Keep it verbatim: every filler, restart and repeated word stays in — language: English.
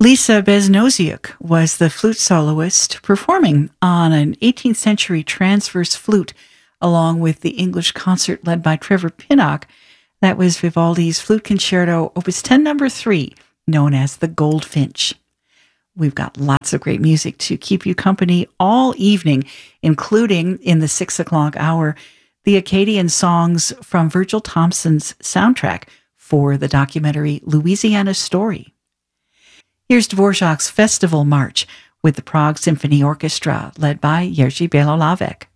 Lisa Beznoziuk was the flute soloist performing on an eighteenth century transverse flute along with the English concert led by Trevor Pinnock. That was Vivaldi's Flute Concerto, Opus ten, number three, known as the Goldfinch. We've got lots of great music to keep you company all evening, including in the six o'clock hour, the Acadian songs from Virgil Thomson's soundtrack for the documentary Louisiana Story. Here's Dvorak's Festival March with the Prague Symphony Orchestra, led by Jerzy Belolavec.